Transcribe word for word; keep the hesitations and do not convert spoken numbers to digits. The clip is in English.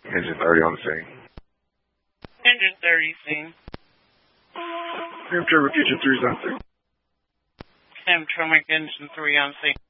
Engine thirty on the scene. Engine thirty scene. Hamtramck Engine three's on scene. Hamtramck Engine three on scene.